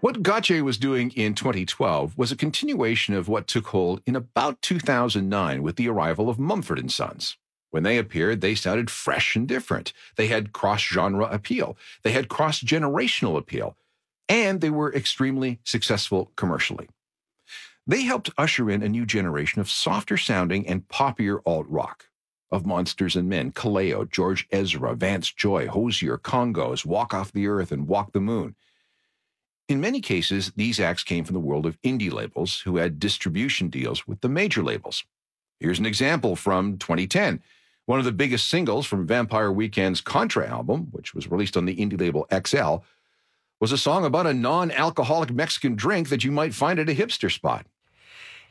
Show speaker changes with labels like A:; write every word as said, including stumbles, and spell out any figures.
A: What Gotye was doing in twenty twelve was a continuation of what took hold in about two thousand nine with the arrival of Mumford and Sons. When they appeared, they sounded fresh and different. They had cross-genre appeal. They had cross-generational appeal. And they were extremely successful commercially. They helped usher in a new generation of softer-sounding and poppier alt-rock. Of Monsters and Men, Kaleo, George Ezra, Vance Joy, Hozier, Congos, Walk Off the Earth, and Walk the Moon. In many cases, these acts came from the world of indie labels who had distribution deals with the major labels. Here's an example from twenty ten. One of the biggest singles from Vampire Weekend's Contra album, which was released on the indie label X L, was a song about a non-alcoholic Mexican drink that you might find at a hipster spot.